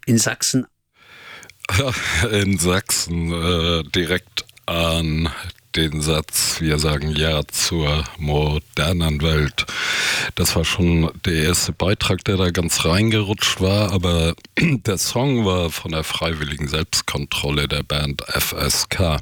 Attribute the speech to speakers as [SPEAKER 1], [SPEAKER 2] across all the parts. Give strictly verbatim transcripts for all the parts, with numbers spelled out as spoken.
[SPEAKER 1] in Sachsen?
[SPEAKER 2] In Sachsen äh, direkt an den Satz, wir sagen Ja zur modernen Welt. Das war schon der erste Beitrag, der da ganz reingerutscht war, aber der Song war von der freiwilligen Selbstkontrolle der Band F S K.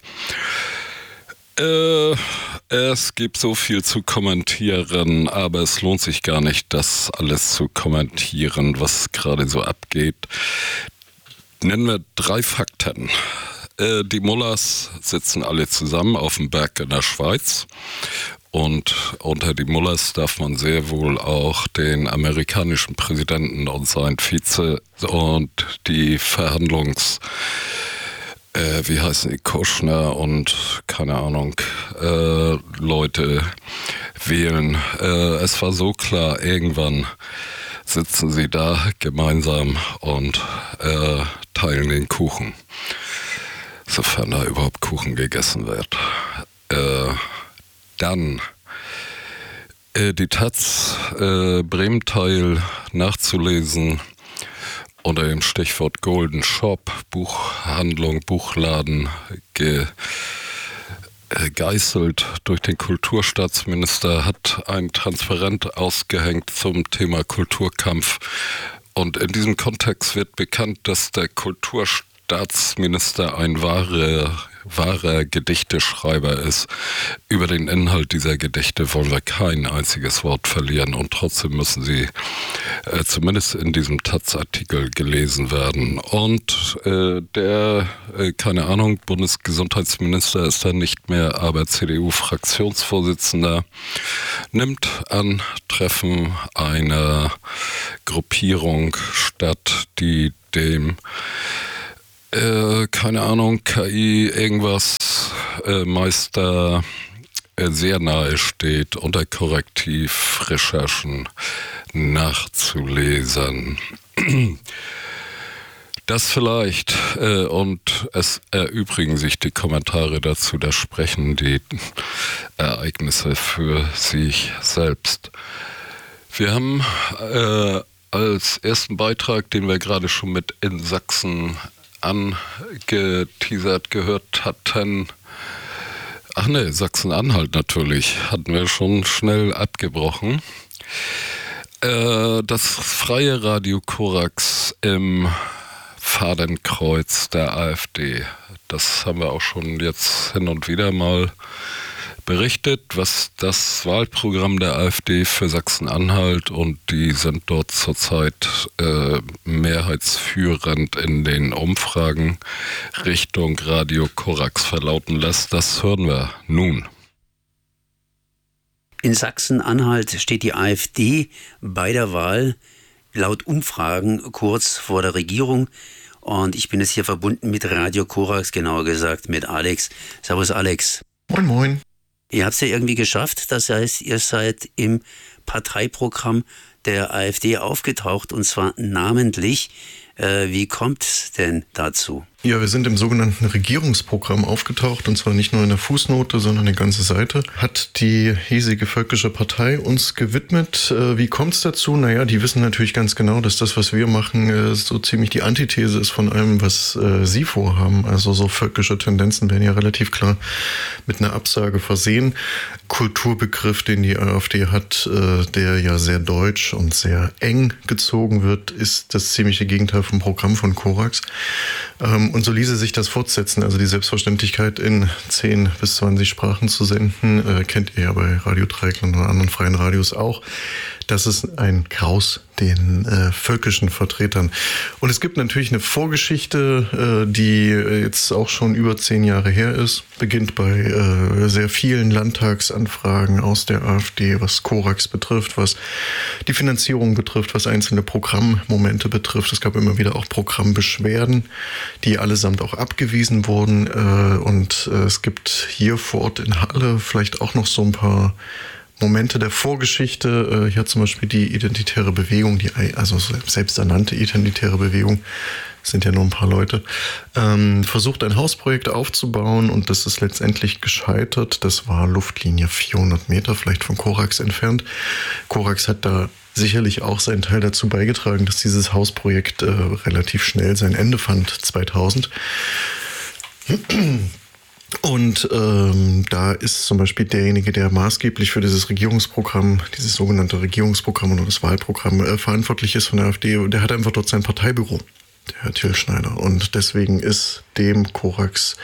[SPEAKER 2] Äh, es gibt so viel zu kommentieren, aber es lohnt sich gar nicht, das alles zu kommentieren, was gerade so abgeht. Nennen wir drei Fakten. Äh, die Mullahs sitzen alle zusammen auf dem Berg in der Schweiz. Und unter die Mullahs darf man sehr wohl auch den amerikanischen Präsidenten und seinen Vize und die Verhandlungs... Äh, wie heißen die, Kushner und keine Ahnung, äh, Leute wählen. Äh, es war so klar, irgendwann sitzen sie da gemeinsam und äh, teilen den Kuchen, sofern da überhaupt Kuchen gegessen wird. Äh, dann äh, die Taz äh, Bremen-Teil nachzulesen unter dem Stichwort Golden Shop, Buchhandlung, Buchladen, ge, äh, geißelt durch den Kulturstaatsminister, hat ein Transparent ausgehängt zum Thema Kulturkampf. Und in diesem Kontext wird bekannt, dass der Kulturstaatsminister ein wahrer, wahrer Gedichteschreiber ist. Über den Inhalt dieser Gedichte wollen wir kein einziges Wort verlieren und trotzdem müssen sie äh, zumindest in diesem Taz-Artikel gelesen werden. Und äh, der, äh, keine Ahnung, Bundesgesundheitsminister ist dann nicht mehr, aber C D U-Fraktionsvorsitzender, nimmt an Treffen einer Gruppierung statt, die dem Äh, keine Ahnung, K I, irgendwas, äh, Meister äh, sehr nahe steht, unter Korrektivrecherchen nachzulesen. Das vielleicht, äh, und es erübrigen sich die Kommentare dazu, da sprechen die Ereignisse für sich selbst. Wir haben äh, als ersten Beitrag, den wir gerade schon mit in Sachsen angeteasert gehört hatten. Ach ne, Sachsen-Anhalt natürlich, hatten wir schon schnell abgebrochen. Äh, das freie Radio Korax im Fadenkreuz der AfD. Das haben wir auch schon jetzt hin und wieder mal berichtet, was das Wahlprogramm der AfD für Sachsen-Anhalt, und die sind dort zurzeit äh, mehrheitsführend in den Umfragen Richtung Radio Korax verlauten lässt. Das hören wir nun.
[SPEAKER 1] In Sachsen-Anhalt steht die AfD bei der Wahl laut Umfragen kurz vor der Regierung. Und ich bin jetzt hier verbunden mit Radio Korax, genauer gesagt mit Alex. Servus Alex.
[SPEAKER 3] Moin moin.
[SPEAKER 1] Ihr habt es ja irgendwie geschafft, das heißt, ihr seid im Parteiprogramm der AfD aufgetaucht und zwar namentlich. Äh, wie kommt es denn dazu?
[SPEAKER 3] Ja, wir sind im sogenannten Regierungsprogramm aufgetaucht, und zwar nicht nur in der Fußnote, sondern eine ganze Seite. Hat die hiesige Völkische Partei uns gewidmet. Äh, wie kommt es dazu? Naja, die wissen natürlich ganz genau, dass das, was wir machen, äh, so ziemlich die Antithese ist von allem, was äh, sie vorhaben. Also so völkische Tendenzen werden ja relativ klar mit einer Absage versehen. Kulturbegriff, den die AfD hat, äh, der ja sehr deutsch und sehr eng gezogen wird, ist das ziemliche Gegenteil vom Programm von Korax. Ähm, Und so ließe sich das fortsetzen. Also die Selbstverständlichkeit, in zehn bis zwanzig Sprachen zu senden, äh, kennt ihr ja bei Radio Dreieckland und anderen freien Radios auch. Das ist ein Graus den äh, völkischen Vertretern. Und es gibt natürlich eine Vorgeschichte, äh, die jetzt auch schon über zehn Jahre her ist. Beginnt bei äh, sehr vielen Landtagsanfragen aus der AfD, was Korax betrifft, was die Finanzierung betrifft, was einzelne Programmmomente betrifft. Es gab immer wieder auch Programmbeschwerden, die allesamt auch abgewiesen wurden. Äh, und äh, es gibt hier vor Ort in Halle vielleicht auch noch so ein paar Momente der Vorgeschichte. Hier zum Beispiel die Identitäre Bewegung, die also selbsternannte Identitäre Bewegung, sind ja nur ein paar Leute, ähm, versucht ein Hausprojekt aufzubauen, und das ist letztendlich gescheitert. Das war Luftlinie vierhundert Meter, vielleicht von Korax entfernt. Korax hat da sicherlich auch seinen Teil dazu beigetragen, dass dieses Hausprojekt äh, relativ schnell sein Ende fand, zweitausend. Und ähm, da ist zum Beispiel derjenige, der maßgeblich für dieses Regierungsprogramm, dieses sogenannte Regierungsprogramm oder das Wahlprogramm äh, verantwortlich ist von der AfD, der hat einfach dort sein Parteibüro, der Herr Till Schneider. Und deswegen ist dem Korax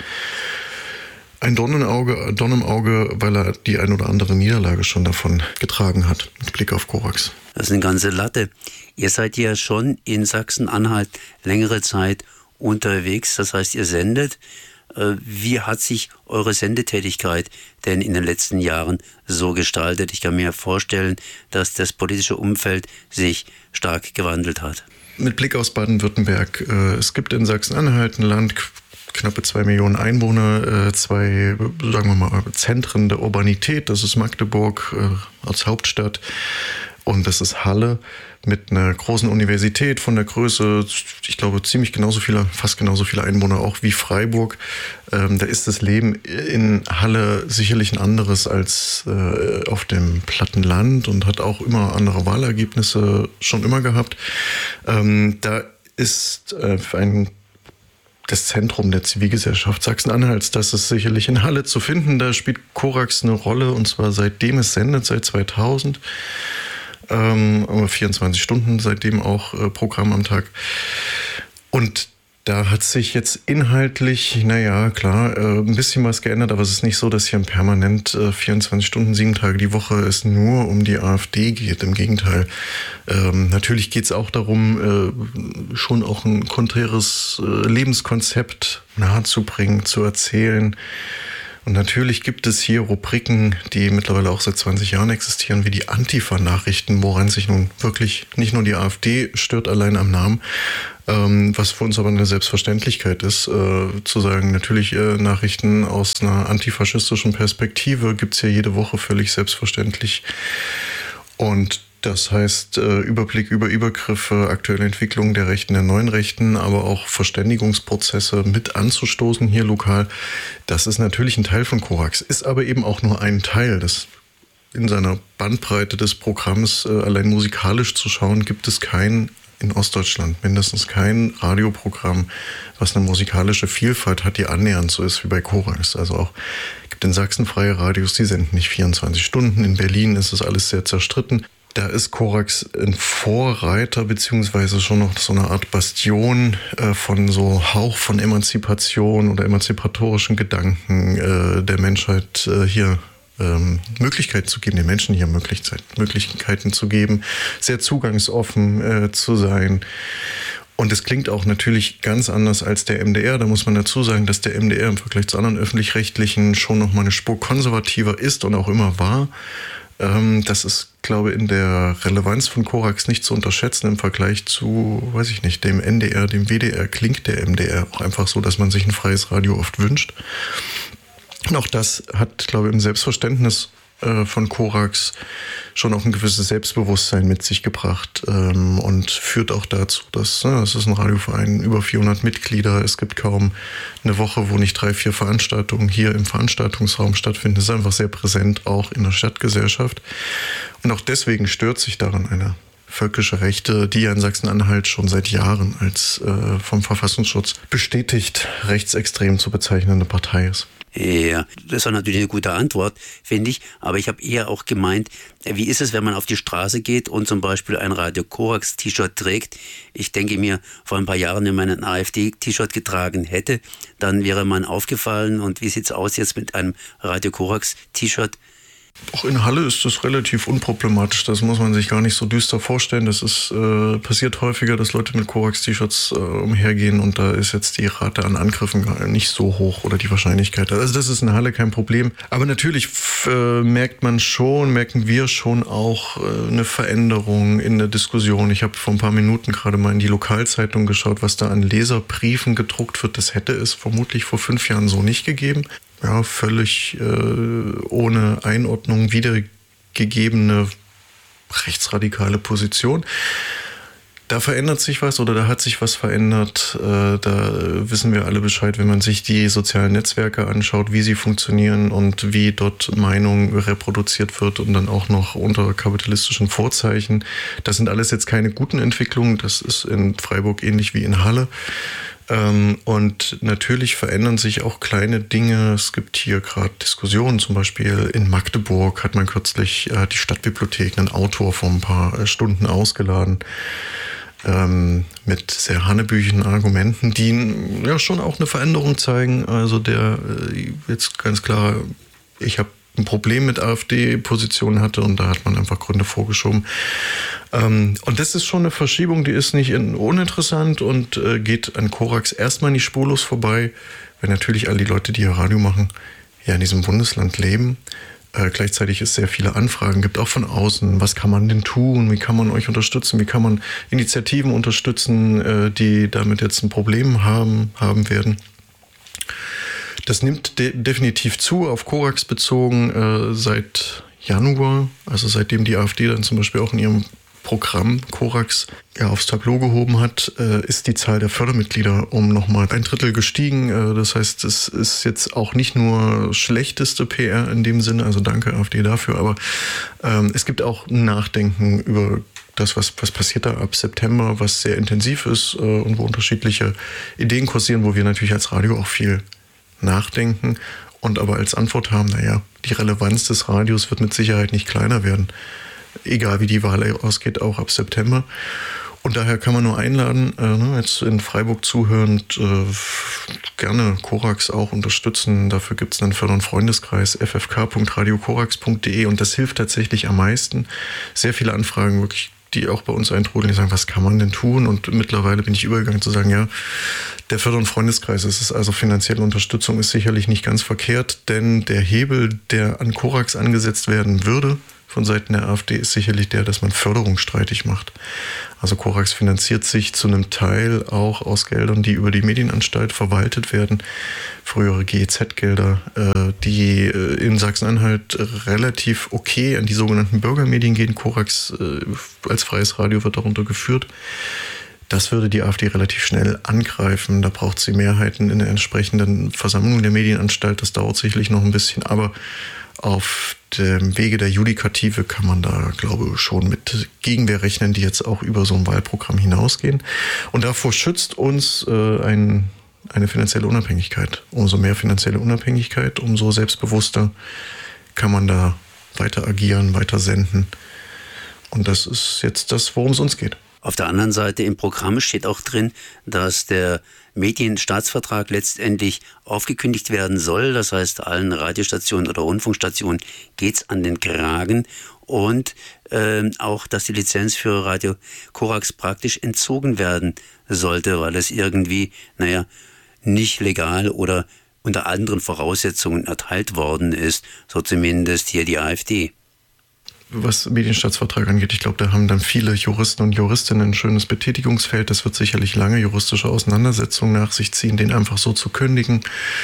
[SPEAKER 3] ein Dorn im Auge, Dorn im Auge, weil er die ein oder andere Niederlage schon davon getragen hat, mit Blick auf Korax.
[SPEAKER 1] Das ist eine ganze Latte. Ihr seid ja schon in Sachsen-Anhalt längere Zeit unterwegs, das heißt, ihr sendet. Wie hat sich eure Sendetätigkeit denn in den letzten Jahren so gestaltet? Ich kann mir vorstellen, dass das politische Umfeld sich stark gewandelt hat.
[SPEAKER 3] Mit Blick aus Baden-Württemberg. Es gibt in Sachsen-Anhalt ein Land, knappe zwei Millionen Einwohner, zwei, sagen wir mal, Zentren der Urbanität. Das ist Magdeburg als Hauptstadt und das ist Halle mit einer großen Universität von der Größe, ich glaube, ziemlich genauso viele, fast genauso viele Einwohner auch wie Freiburg. Ähm, da ist das Leben in Halle sicherlich ein anderes als äh, auf dem platten Land und hat auch immer andere Wahlergebnisse schon immer gehabt. Ähm, da ist äh, ein das Zentrum der Zivilgesellschaft Sachsen-Anhalts, das ist sicherlich in Halle zu finden. Da spielt Korax eine Rolle und zwar seitdem es sendet, seit zweitausend. Ähm, vierundzwanzig Stunden seitdem auch äh, Programm am Tag. Und da hat sich jetzt inhaltlich, naja, klar, äh, ein bisschen was geändert, aber es ist nicht so, dass hier permanent äh, vierundzwanzig Stunden, sieben Tage die Woche es nur um die AfD geht. Im Gegenteil. Ähm, natürlich geht es auch darum, äh, schon auch ein konträres äh, Lebenskonzept nahezubringen, zu erzählen. Und natürlich gibt es hier Rubriken, die mittlerweile auch seit zwanzig Jahren existieren, wie die Antifa-Nachrichten, woran sich nun wirklich nicht nur die AfD stört, allein am Namen, ähm, was für uns aber eine Selbstverständlichkeit ist, äh, zu sagen, natürlich äh, Nachrichten aus einer antifaschistischen Perspektive gibt es ja jede Woche völlig selbstverständlich. Und das heißt, äh, Überblick über Übergriffe, aktuelle Entwicklungen der Rechten, der neuen Rechten, aber auch Verständigungsprozesse mit anzustoßen hier lokal. Das ist natürlich ein Teil von Korax, ist aber eben auch nur ein Teil. Das in seiner Bandbreite des Programms, äh, allein musikalisch zu schauen, gibt es kein, in Ostdeutschland mindestens kein Radioprogramm, was eine musikalische Vielfalt hat, die annähernd so ist wie bei Korax. Also auch gibt in Sachsen freie Radios, die senden nicht vierundzwanzig Stunden. In Berlin ist es alles sehr zerstritten. Da ist Korax ein Vorreiter, beziehungsweise schon noch so eine Art Bastion äh, von so Hauch von Emanzipation oder emanzipatorischen Gedanken äh, der Menschheit äh, hier ähm, Möglichkeiten zu geben, den Menschen hier Möglichkeit, Möglichkeiten zu geben, sehr zugangsoffen äh, zu sein. Und es klingt auch natürlich ganz anders als der M D R. Da muss man dazu sagen, dass der M D R im Vergleich zu anderen Öffentlich-Rechtlichen schon noch mal eine Spur konservativer ist und auch immer war. Das ist, glaube ich, in der Relevanz von Korax nicht zu unterschätzen im Vergleich zu, weiß ich nicht, dem N D R, dem W D R. Klingt der M D R auch einfach so, dass man sich ein freies Radio oft wünscht. Und auch das hat, glaube ich, im Selbstverständnis von Korax schon auch ein gewisses Selbstbewusstsein mit sich gebracht ähm, und führt auch dazu, dass ne, es ist ein Radioverein, über vierhundert Mitglieder, es gibt kaum eine Woche, wo nicht drei, vier Veranstaltungen hier im Veranstaltungsraum stattfinden. Es ist einfach sehr präsent, auch in der Stadtgesellschaft. Und auch deswegen stört sich daran eine völkische Rechte, die ja in Sachsen-Anhalt schon seit Jahren als äh, vom Verfassungsschutz bestätigt rechtsextrem zu bezeichnende Partei ist.
[SPEAKER 1] Ja, das war natürlich eine gute Antwort, finde ich. Aber ich habe eher auch gemeint, wie ist es, wenn man auf die Straße geht und zum Beispiel ein Radio Korax T-Shirt trägt? Ich denke mir, vor ein paar Jahren, wenn man ein AfD-T-Shirt getragen hätte, dann wäre man aufgefallen. Und wie sieht's aus jetzt mit einem Radio Korax T-Shirt?
[SPEAKER 3] Auch in Halle ist das relativ unproblematisch. Das muss man sich gar nicht so düster vorstellen. Das ist äh, passiert häufiger, dass Leute mit Korax-T-Shirts äh, umhergehen und da ist jetzt die Rate an Angriffen nicht so hoch oder die Wahrscheinlichkeit. Also das ist in Halle kein Problem. Aber natürlich äh, merkt man schon, merken wir schon auch äh, eine Veränderung in der Diskussion. Ich habe vor ein paar Minuten gerade mal in die Lokalzeitung geschaut, was da an Leserbriefen gedruckt wird. Das hätte es vermutlich vor fünf Jahren so nicht gegeben. Ja, völlig äh, ohne Einordnung wiedergegebene rechtsradikale Position. Da verändert sich was oder da hat sich was verändert. Da wissen wir alle Bescheid, wenn man sich die sozialen Netzwerke anschaut, wie sie funktionieren und wie dort Meinung reproduziert wird und dann auch noch unter kapitalistischen Vorzeichen. Das sind alles jetzt keine guten Entwicklungen. Das ist in Freiburg ähnlich wie in Halle. Und natürlich verändern sich auch kleine Dinge. Es gibt hier gerade Diskussionen, zum Beispiel in Magdeburg hat man kürzlich die Stadtbibliothek einen Autor vor ein paar Stunden ausgeladen. Ähm, mit sehr hanebüchenden Argumenten, die ja schon auch eine Veränderung zeigen. Also der äh, jetzt ganz klar, ich habe ein Problem mit AfD-Positionen hatte und da hat man einfach Gründe vorgeschoben. Ähm, und das ist schon eine Verschiebung, die ist nicht in, uninteressant und äh, geht an Korax erstmal nicht spurlos vorbei, weil natürlich all die Leute, die hier Radio machen, ja in diesem Bundesland leben. Äh, gleichzeitig es sehr viele Anfragen gibt, auch von außen. Was kann man denn tun? Wie kann man euch unterstützen? Wie kann man Initiativen unterstützen, äh, die damit jetzt ein Problem haben, haben werden? Das nimmt de- definitiv zu, auf Korax bezogen, äh, seit Januar, also seitdem die AfD dann zum Beispiel auch in ihrem Programm Korax ja, aufs Tableau gehoben hat, äh, ist die Zahl der Fördermitglieder um nochmal ein Drittel gestiegen. Äh, das heißt, es ist jetzt auch nicht nur schlechteste P R in dem Sinne, also danke AfD dafür, aber ähm, es gibt auch ein Nachdenken über das, was, was passiert da ab September, was sehr intensiv ist äh, und wo unterschiedliche Ideen kursieren, wo wir natürlich als Radio auch viel nachdenken und aber als Antwort haben, naja, die Relevanz des Radios wird mit Sicherheit nicht kleiner werden. Egal wie die Wahl ausgeht, auch ab September. Und daher kann man nur einladen, äh, jetzt in Freiburg zuhörend, äh, gerne Korax auch unterstützen. Dafür gibt es einen Förder- und Freundeskreis, f f k punkt radio korax punkt d e und das hilft tatsächlich am meisten. Sehr viele Anfragen wirklich, die auch bei uns eintrudeln, die sagen, was kann man denn tun? Und mittlerweile bin ich übergegangen zu sagen, ja, der Förder- und Freundeskreis ist es, also finanzielle Unterstützung ist sicherlich nicht ganz verkehrt, denn der Hebel, der an Korax angesetzt werden würde, von Seiten der AfD ist sicherlich der, dass man Förderung streitig macht. Also Korax finanziert sich zu einem Teil auch aus Geldern, die über die Medienanstalt verwaltet werden. Frühere G E Z-Gelder, äh, die äh, in Sachsen-Anhalt relativ okay an die sogenannten Bürgermedien gehen. Korax äh, als freies Radio wird darunter geführt. Das würde die AfD relativ schnell angreifen. Da braucht sie Mehrheiten in der entsprechenden Versammlung der Medienanstalt. Das dauert sicherlich noch ein bisschen, aber auf dem Wege der Judikative kann man da, glaube ich, schon mit Gegenwehr rechnen, die jetzt auch über so ein Wahlprogramm hinausgehen. Und davor schützt uns äh, ein, eine finanzielle Unabhängigkeit. Umso mehr finanzielle Unabhängigkeit, umso selbstbewusster kann man da weiter agieren, weiter senden. Und das ist jetzt das, worum es uns geht.
[SPEAKER 1] Auf der anderen Seite im Programm steht auch drin, dass der Medienstaatsvertrag letztendlich aufgekündigt werden soll. Das heißt, allen Radiostationen oder Rundfunkstationen geht's an den Kragen. Und äh, auch, dass die Lizenz für Radio Korax praktisch entzogen werden sollte, weil es irgendwie, naja, nicht legal oder unter anderen Voraussetzungen erteilt worden ist. So zumindest hier die AfD.
[SPEAKER 3] Was Medienstaatsvertrag angeht, ich glaube, da haben dann viele Juristen und Juristinnen ein schönes Betätigungsfeld. Das wird sicherlich lange juristische Auseinandersetzungen nach sich ziehen, den einfach so zu kündigen.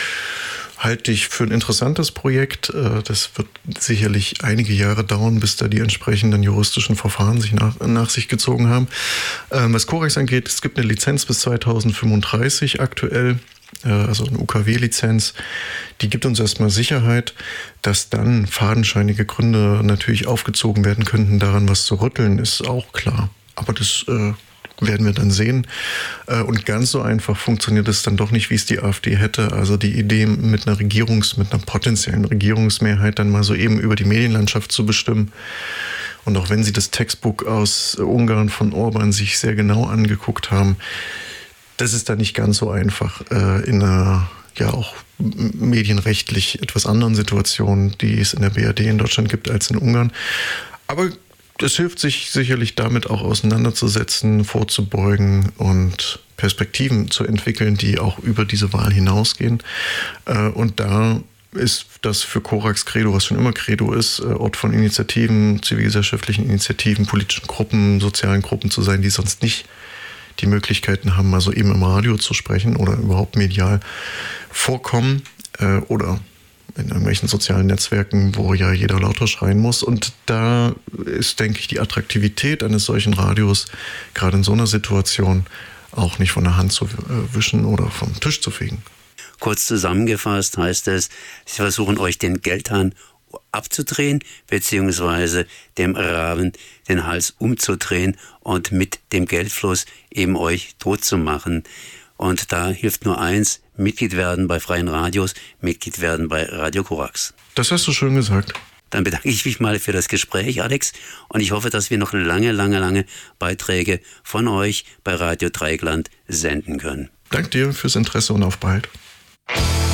[SPEAKER 3] Halte ich für ein interessantes Projekt. Das wird sicherlich einige Jahre dauern, bis da die entsprechenden juristischen Verfahren sich nach, nach sich gezogen haben. Was Korax angeht, es gibt eine Lizenz bis zweitausendfünfunddreißig aktuell. Also eine U K W-Lizenz, die gibt uns erstmal Sicherheit, dass dann fadenscheinige Gründe natürlich aufgezogen werden könnten, daran was zu rütteln, ist auch klar. Aber das äh, werden wir dann sehen. Äh, und ganz so einfach funktioniert es dann doch nicht, wie es die AfD hätte. Also die Idee, mit einer Regierungs-, mit einer potenziellen Regierungsmehrheit dann mal so eben über die Medienlandschaft zu bestimmen. Und auch wenn Sie das Textbook aus Ungarn von Orban sich sehr genau angeguckt haben, das ist dann nicht ganz so einfach äh, in einer ja auch medienrechtlich etwas anderen Situation, die es in der B R D in Deutschland gibt, als in Ungarn. Aber es hilft sich sicherlich damit auch auseinanderzusetzen, vorzubeugen und Perspektiven zu entwickeln, die auch über diese Wahl hinausgehen. Äh, und da ist das für Korax Credo, was schon immer Credo ist, Ort von Initiativen, zivilgesellschaftlichen Initiativen, politischen Gruppen, sozialen Gruppen zu sein, die sonst nicht die Möglichkeiten haben, also eben im Radio zu sprechen oder überhaupt medial vorkommen äh, oder in irgendwelchen sozialen Netzwerken, wo ja jeder lauter schreien muss. Und da ist, denke ich, die Attraktivität eines solchen Radios gerade in so einer Situation auch nicht von der Hand zu wischen oder vom Tisch zu fegen.
[SPEAKER 1] Kurz zusammengefasst heißt es, Sie versuchen euch den Geldhahn abzudrehen, beziehungsweise dem Raben den Hals umzudrehen und mit dem Geldfluss eben euch tot zu machen. Und da hilft nur eins, Mitglied werden bei Freien Radios, Mitglied werden bei Radio Korax.
[SPEAKER 3] Das hast du schön gesagt.
[SPEAKER 1] Dann bedanke ich mich mal für das Gespräch, Alex, und ich hoffe, dass wir noch lange, lange, lange Beiträge von euch bei Radio Dreieckland senden können.
[SPEAKER 3] Danke dir fürs Interesse und auf bald.